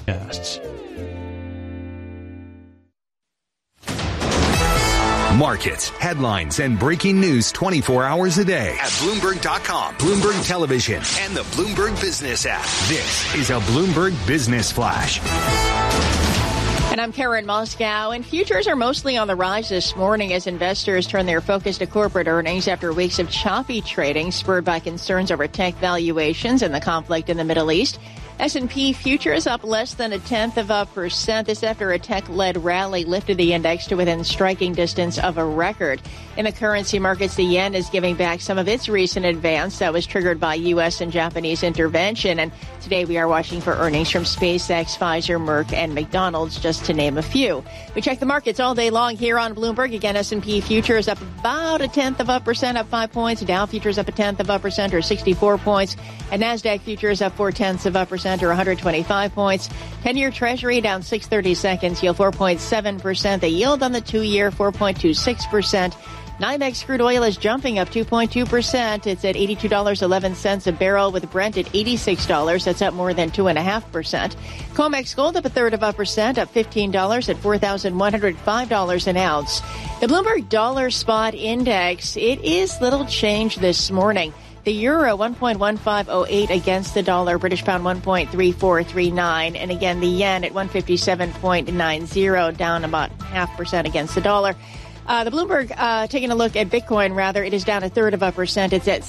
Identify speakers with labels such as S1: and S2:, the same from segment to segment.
S1: Markets, headlines, and breaking news 24 hours a day at Bloomberg.com, Bloomberg Television, and the Bloomberg Business app. This is a Bloomberg Business Flash.
S2: And I'm Karen Moscow, and futures are mostly on the rise this morning as investors turn their focus to corporate earnings after weeks of choppy trading spurred by concerns over tech valuations and the conflict in the Middle East. S&P futures up less than 0.1%. This after a tech-led rally lifted the index to within striking distance of a record. In the currency markets, the yen is giving back some of its recent advance that was triggered by U.S. and Japanese intervention. And today we are watching for earnings from SpaceX, Pfizer, Merck, and McDonald's, just to name a few. We check the markets all day long here on Bloomberg. Again, S&P futures up about 0.1%, up 5 points. Dow futures up 0.1% or 64 points. And NASDAQ futures up 0.4% or 125 points. 10-year Treasury down 6/32, yield 4.7%. The yield on the 2-year 4.26%. NYMEX crude oil is jumping up 2.2%. It's at $82.11 a barrel, with Brent at $86. That's up more than 2.5%. COMEX gold up 0.33%, up $15 at $4,105 an ounce. The Bloomberg Dollar Spot Index, it is little change this morning. The euro 1.1508 against the dollar, British pound 1.3439, and again the yen at 157.90, down about 0.5% against the dollar. The Bloomberg, taking a look at Bitcoin, rather, it is down 0.33%. It's at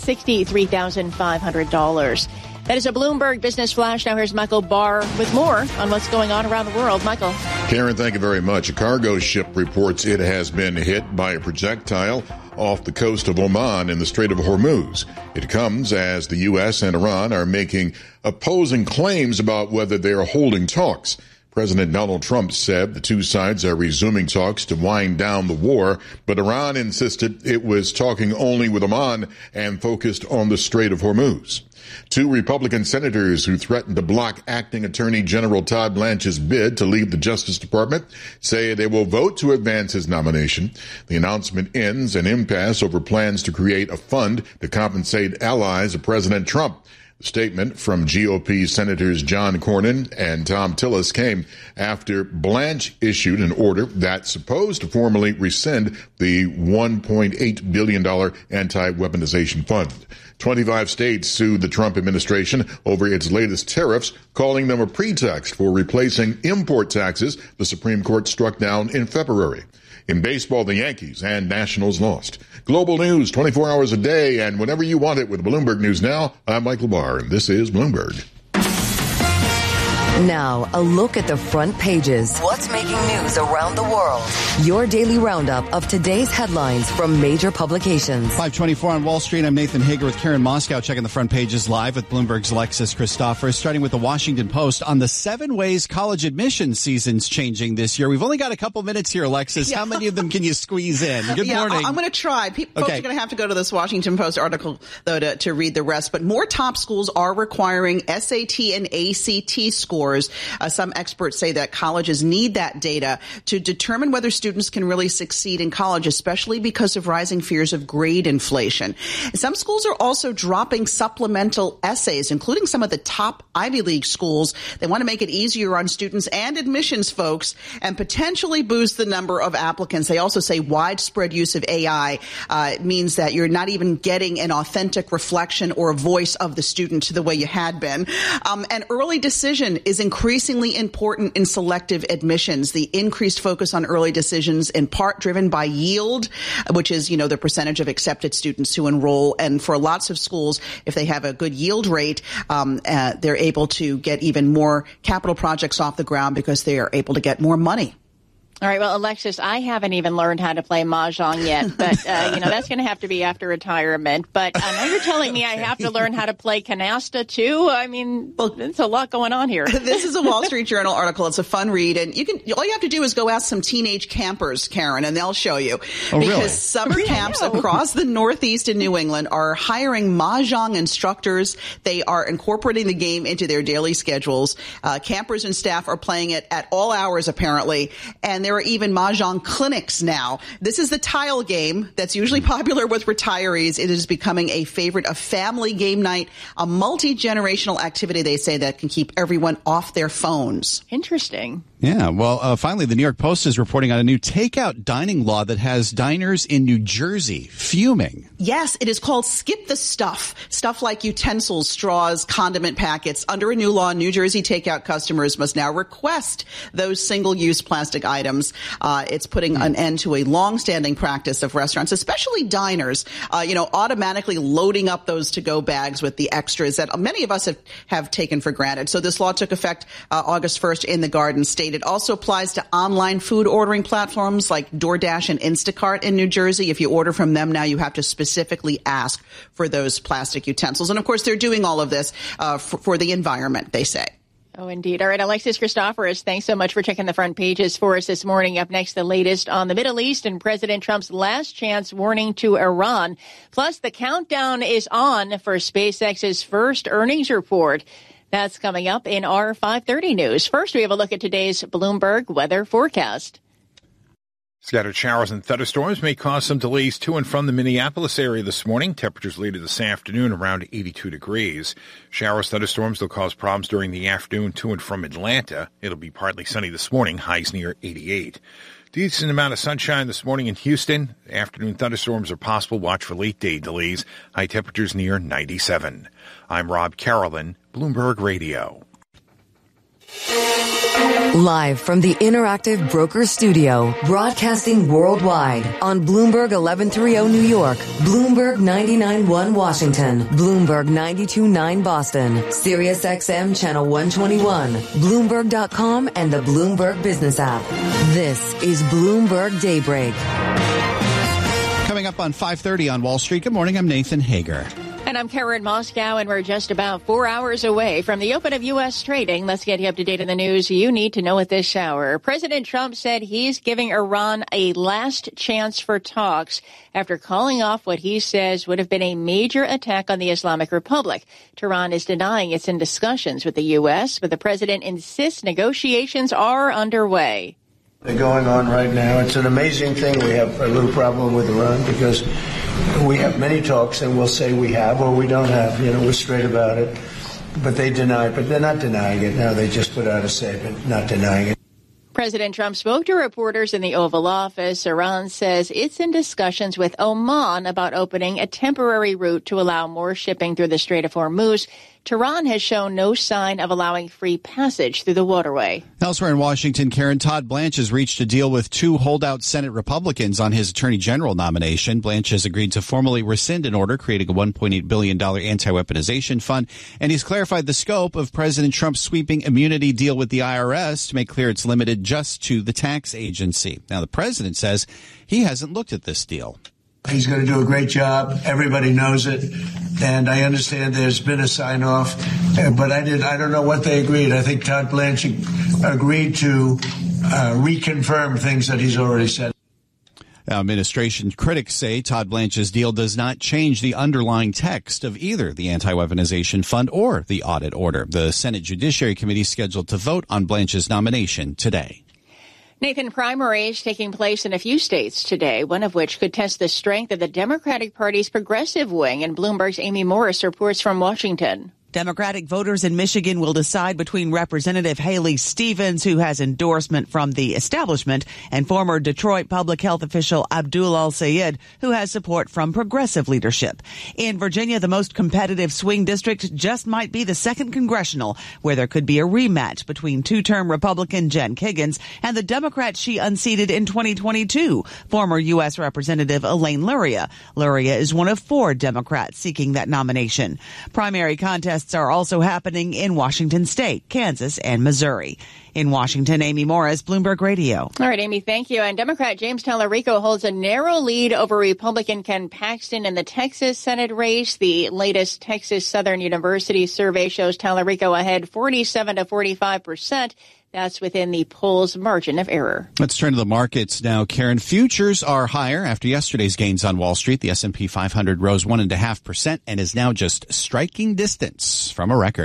S2: $63,500. That is a Bloomberg Business Flash. Now here's Michael Barr with more on what's going on around the world. Michael.
S3: Karen, thank you very much. A cargo ship reports it has been hit by a projectile off the coast of Oman in the Strait of Hormuz. It comes as the U.S. and Iran are making opposing claims about whether they are holding talks. President Donald Trump said the two sides are resuming talks to wind down the war, but Iran insisted it was talking only with Oman and focused on the Strait of Hormuz. Two Republican senators who threatened to block acting Attorney General Todd Blanche's bid to leave the Justice Department say they will vote to advance his nomination. The announcement ends an impasse over plans to create a fund to compensate allies of President Trump. The statement from GOP Senators John Cornyn and Tom Tillis came after Blanche issued an order that's supposed to formally rescind the $1.8 billion anti-weaponization fund. 25 states sued the Trump administration over its latest tariffs, calling them a pretext for replacing import taxes the Supreme Court struck down in February. In baseball, the Yankees and Nationals lost. Global news 24 hours a day and whenever you want it with Bloomberg News Now. I'm Michael Barr, and this is Bloomberg.
S4: Now, a look at the front pages. What's making news around the world? Your daily roundup of today's headlines from major publications.
S5: 5:24 on Wall Street. I'm Nathan Hager with Karen Moscow, checking the front pages live with Bloomberg's Alexis Christophorous. Starting with the Washington Post on the 7 ways college admission season's changing this year. We've only got a couple minutes here, Alexis. Yeah. How many of them can you squeeze in? Good morning.
S6: I'm going to try. Folks are going to have to go to this Washington Post article, though, to read the rest. But more top schools are requiring SAT and ACT scores. Some experts say that colleges need that data to determine whether students can really succeed in college, especially because of rising fears of grade inflation. Some schools are also dropping supplemental essays, including some of the top Ivy League schools. They want to make it easier on students and admissions folks and potentially boost the number of applicants. They also say widespread use of AI means that you're not even getting an authentic reflection or a voice of the student the way you had been. And early decision is increasingly important in selective admissions. The increased focus on early decisions, in part driven by yield, which is, the percentage of accepted students who enroll. And for lots of schools, if they have a good yield rate, they're able to get even more capital projects off the ground because they are able to get more money.
S2: All right. Well, Alexis, I haven't even learned how to play Mahjong yet, but, that's going to have to be after retirement. But now you're telling me I have to learn how to play canasta, too? I mean, there's a lot going on here.
S6: This is a Wall Street Journal article. It's a fun read. And all you have to do is go ask some teenage campers, Karen, and they'll show you.
S5: Oh,
S6: because
S5: really?
S6: summer camps across the Northeast and New England are hiring Mahjong instructors. They are incorporating the game into their daily schedules. Campers and staff are playing it at all hours, apparently. And And there are even mahjong clinics now. This is the tile game that's usually popular with retirees. It is becoming a favorite of family game night, a multi-generational activity, they say, that can keep everyone off their phones.
S2: Interesting.
S5: Yeah, well, finally, the New York Post is reporting on a new takeout dining law that has diners in New Jersey fuming.
S6: Yes, it is called Skip the Stuff. Stuff like utensils, straws, condiment packets. Under a new law, New Jersey takeout customers must now request those single-use plastic items. It's putting an end to a long-standing practice of restaurants, especially diners, automatically loading up those to-go bags with the extras that many of us have taken for granted. So this law took effect August 1st in the Garden State. It also applies to online food ordering platforms like DoorDash and Instacart in New Jersey. If you order from them now, you have to specifically ask for those plastic utensils. And, of course, they're doing all of this for the environment, they say.
S2: Oh, indeed. All right, Alexis Christoforous, thanks so much for checking the front pages for us this morning. Up next, the latest on the Middle East and President Trump's last chance warning to Iran. Plus, the countdown is on for SpaceX's first earnings report. That's coming up in our 5:30 news. First, we have a look at today's Bloomberg weather forecast.
S7: Scattered showers and thunderstorms may cause some delays to and from the Minneapolis area this morning. Temperatures later this afternoon around 82 degrees. Showers, thunderstorms will cause problems during the afternoon to and from Atlanta. It'll be partly sunny this morning, highs near 88. Decent amount of sunshine this morning in Houston. Afternoon thunderstorms are possible. Watch for late day delays. High temperatures near 97. I'm Rob Carolyn, Bloomberg Radio.
S4: Live from the Interactive Broker Studio, broadcasting worldwide on Bloomberg 1130 New York, Bloomberg 99.1 Washington, Bloomberg 92.9 Boston, Sirius XM Channel 121, Bloomberg.com, and the Bloomberg Business app. This is Bloomberg Daybreak.
S5: Coming up on 5:30 on Wall Street. Good morning. I'm Nathan Hager.
S2: And I'm Karen Moscow, and we're just about 4 hours away from the open of U.S. trading. Let's get you up to date on the news you need to know at this hour. President Trump said he's giving Iran a last chance for talks after calling off what he says would have been a major attack on the Islamic Republic. Tehran is denying it's in discussions with the U.S., but the president insists negotiations are underway.
S8: They're going on right now. It's an amazing thing. We have a little problem with Iran because we have many talks and we'll say we have or we don't have. We're straight about it. But they deny it. But they're not denying it now. They just put out a statement not denying it.
S2: President Trump spoke to reporters in the Oval Office. Iran says it's in discussions with Oman about opening a temporary route to allow more shipping through the Strait of Hormuz. Tehran has shown no sign of allowing free passage through the waterway.
S5: Elsewhere in Washington, Karen, Todd Blanche has reached a deal with two holdout Senate Republicans on his Attorney General nomination. Blanche has agreed to formally rescind an order creating a $1.8 billion anti-weaponization fund, and he's clarified the scope of President Trump's sweeping immunity deal with the IRS to make clear it's limited just to the tax agency. Now, the president says he hasn't looked at this deal.
S8: He's going to do a great job. Everybody knows it. And I understand there's been a sign-off, but I don't know what they agreed. I think Todd Blanche agreed to reconfirm things that he's already said.
S5: Administration critics say Todd Blanche's deal does not change the underlying text of either the anti-weaponization fund or the audit order. The Senate Judiciary Committee is scheduled to vote on Blanche's nomination today.
S2: Nathan, primaries taking place in a few states today, one of which could test the strength of the Democratic Party's progressive wing. And Bloomberg's Amy Morris reports from Washington.
S9: Democratic voters in Michigan will decide between Representative Haley Stevens, who has endorsement from the establishment, and former Detroit public health official Abdul Al-Sayed, who has support from progressive leadership. In Virginia, the most competitive swing district just might be the 2nd Congressional, where there could be a rematch between two-term Republican Jen Kiggans and the Democrat she unseated in 2022, former U.S. Representative Elaine Luria. Luria is one of 4 Democrats seeking that nomination. Primary contests are also happening in Washington State, Kansas, and Missouri. In Washington, Amy Morris, Bloomberg Radio.
S2: All right, Amy, thank you. And Democrat James Tallarico holds a narrow lead over Republican Ken Paxton in the Texas Senate race. The latest Texas Southern University survey shows Tallarico ahead 47 to 45%. That's within the poll's margin of error.
S5: Let's turn to the markets now. Karen, futures are higher after yesterday's gains on Wall Street. The S&P 500 rose 1.5% and is now just striking distance from a record.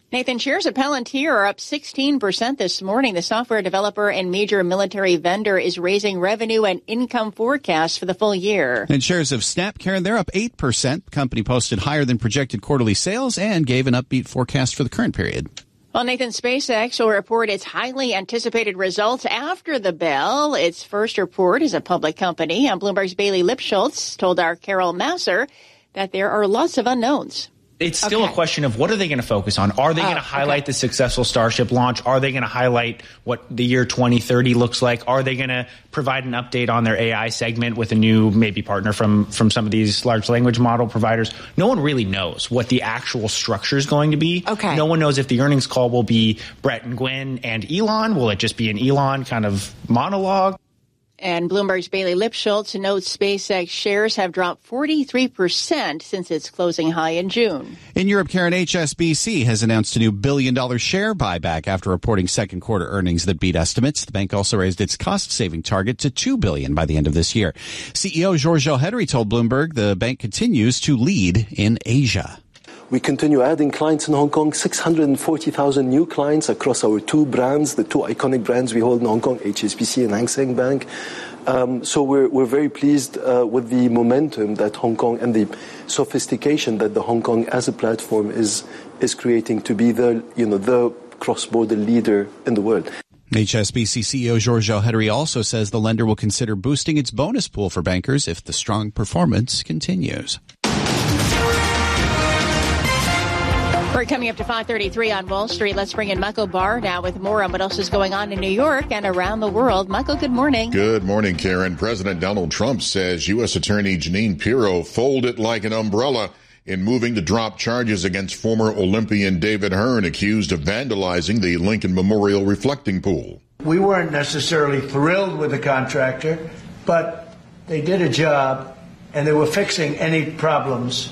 S2: Nathan, shares of Palantir are up 16% this morning. The software developer and major military vendor is raising revenue and income forecasts for the full year.
S5: And shares of Snap, Karen, they're up 8%. The company posted higher than projected quarterly sales and gave an upbeat forecast for the current period.
S2: Well, Nathan, SpaceX will report its highly anticipated results after the bell. Its first report as a public company. And Bloomberg's Bailey Lipschultz told our Carol Masser that there are lots of unknowns.
S10: It's still a question of what are they going to focus on? Are they going to highlight the successful Starship launch? Are they going to highlight what the year 2030 looks like? Are they going to provide an update on their AI segment with a new maybe partner from some of these large language model providers? No one really knows what the actual structure is going to be.
S11: Okay.
S10: No one knows if the earnings call will be Brett and Gwen and Elon. Will it just be an Elon kind of monologue?
S2: And Bloomberg's Bailey Lipschultz notes SpaceX shares have dropped 43% since its closing high in June.
S5: In Europe, Karen, HSBC has announced a new $1 billion share buyback after reporting second quarter earnings that beat estimates. The bank also raised its cost-saving target to $2 billion by the end of this year. CEO Georges Elhedery told Bloomberg the bank continues to lead in Asia.
S12: We continue adding clients in Hong Kong, 640,000 new clients across our two brands, the two iconic brands we hold in Hong Kong, HSBC and Hang Seng Bank. So we're very pleased with the momentum that Hong Kong and the sophistication that the Hong Kong as a platform is creating to be the cross-border leader in the world.
S5: HSBC CEO Georges Elhedery also says the lender will consider boosting its bonus pool for bankers if the strong performance continues.
S2: We're coming up to 5:33 on Wall Street. Let's bring in Michael Barr now with more on what else is going on in New York and around the world. Michael, good morning.
S3: Good morning, Karen. President Donald Trump says U.S. Attorney Jeanine Pirro folded like an umbrella in moving to drop charges against former Olympian David Hearn, accused of vandalizing the Lincoln Memorial reflecting pool.
S8: We weren't necessarily thrilled with the contractor, but they did a job and they were fixing any problems.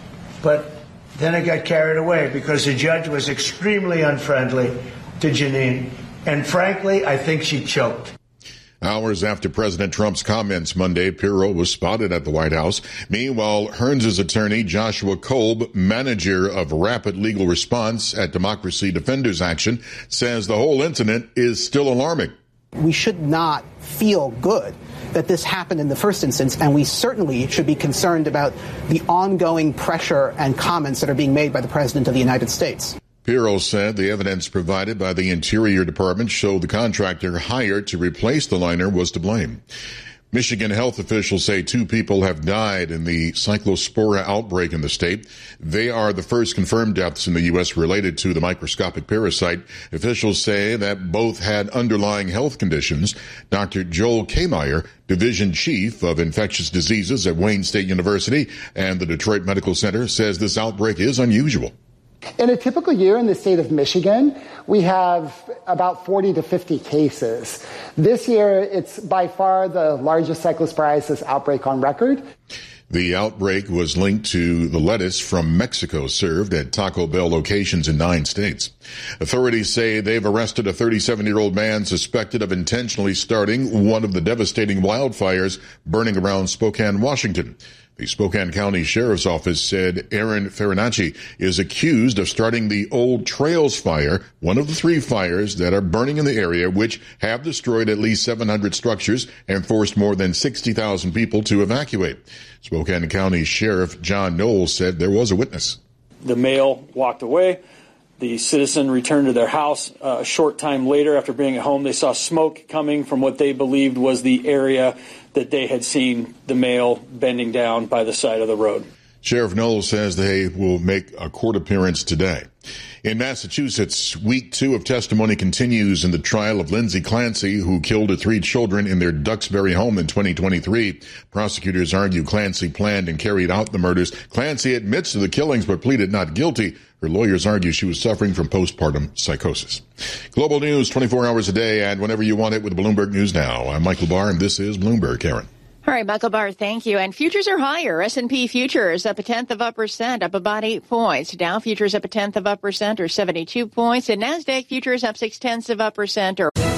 S8: But then it got carried away because the judge was extremely unfriendly to Jeanine. And frankly, I think she choked.
S3: Hours after President Trump's comments Monday, Pirro was spotted at the White House. Meanwhile, Hearns' attorney, Joshua Kolb, manager of Rapid Legal Response at Democracy Defenders Action, says the whole incident is still alarming.
S13: We should not feel good that this happened in the first instance, and we certainly should be concerned about the ongoing pressure and comments that are being made by the President of the United States.
S3: Pirro said the evidence provided by the Interior Department showed the contractor hired to replace the liner was to blame. Michigan health officials say 2 people have died in the Cyclospora outbreak in the state. They are the first confirmed deaths in the U.S. related to the microscopic parasite. Officials say that both had underlying health conditions. Dr. Joel Kmeyer, Division Chief of Infectious Diseases at Wayne State University and the Detroit Medical Center, says this outbreak is unusual.
S14: In a typical year in the state of Michigan, we have about 40 to 50 cases. This year, it's by far the largest cyclosporiasis outbreak on record.
S3: The outbreak was linked to the lettuce from Mexico served at Taco Bell locations in 9 states. Authorities say they've arrested a 37-year-old man suspected of intentionally starting one of the devastating wildfires burning around Spokane, Washington. The Spokane County Sheriff's Office said Aaron Farinacci is accused of starting the Old Trails Fire, one of the 3 fires that are burning in the area, which have destroyed at least 700 structures and forced more than 60,000 people to evacuate. Spokane County Sheriff John Knowles said there was a witness.
S15: The male walked away. The citizen returned to their house. A short time later, after being at home, they saw smoke coming from what they believed was the area that they had seen the male bending down by the side of the road.
S3: Sheriff Knowles says they will make a court appearance today. In Massachusetts, week 2 of testimony continues in the trial of Lindsay Clancy, who killed her 3 children in their Duxbury home in 2023. Prosecutors argue Clancy planned and carried out the murders. Clancy admits to the killings but pleaded not guilty. Her lawyers argue she was suffering from postpartum psychosis. Global news 24 hours a day and whenever you want it with Bloomberg News Now. I'm Michael Barr and this is Bloomberg. Karen.
S2: All right, Michael Barr, thank you. And futures are higher. S&P futures up 0.1%, up about 8 points. Dow futures up 0.1% or 72 points. And NASDAQ futures up 0.6%.